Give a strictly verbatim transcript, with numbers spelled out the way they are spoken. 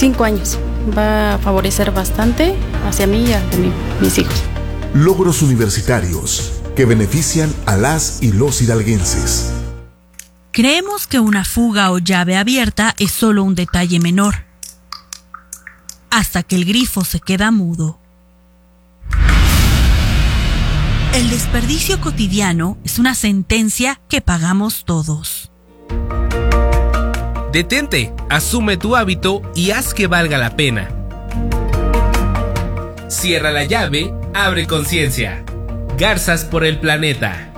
cinco años. Va a favorecer bastante hacia mí y hacia mi, mis hijos. Logros universitarios que benefician a las y los hidalguenses. Creemos que una fuga o llave abierta es solo un detalle menor, hasta que el grifo se queda mudo. El desperdicio cotidiano es una sentencia que pagamos todos. Detente, asume tu hábito y haz que valga la pena. Cierra la llave, abre conciencia. Garzas por el planeta.